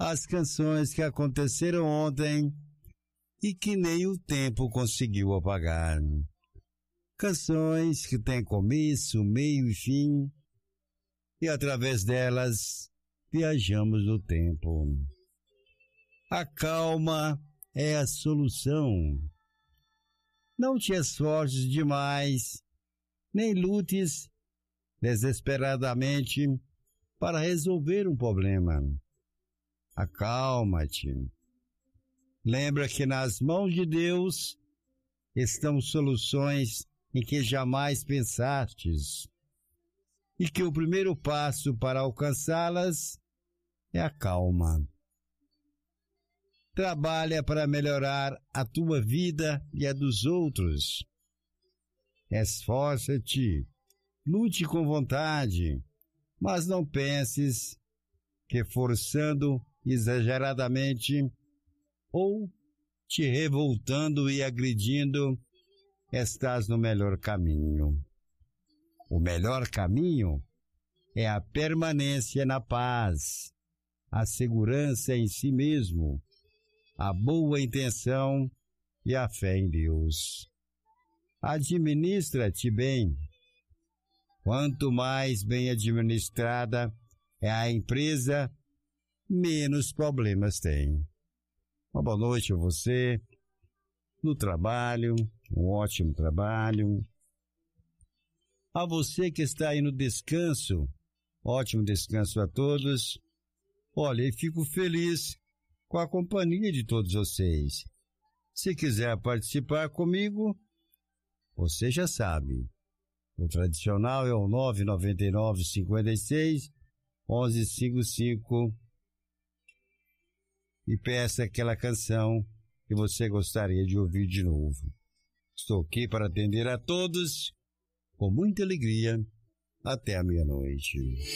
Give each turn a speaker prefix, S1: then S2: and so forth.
S1: as canções que aconteceram ontem e que nem o tempo conseguiu apagar. Canções que têm começo, meio e fim, e através delas viajamos no tempo. A calma é a solução. Não te esforces demais, nem lutes desesperadamente para resolver um problema. Acalma-te. Lembra que nas mãos de Deus estão soluções em que jamais pensastes, e que o primeiro passo para alcançá-las é a calma. Trabalha para melhorar a tua vida e a dos outros. Esforça-te, lute com vontade, mas não penses que forçando exageradamente ou te revoltando e agredindo estás no melhor caminho. O melhor caminho é a permanência na paz, a segurança em si mesmo, a boa intenção e a fé em Deus. Administra-te bem. Quanto mais bem administrada é a empresa, menos problemas tem. Uma boa noite a você, no trabalho, um ótimo trabalho. A você que está aí no descanso, ótimo descanso a todos. Olha, eu fico feliz com a companhia de todos vocês. Se quiser participar comigo, você já sabe. O tradicional é o 999 56 1155 e peça aquela canção que você gostaria de ouvir de novo. Estou aqui para atender a todos com muita alegria até a meia-noite.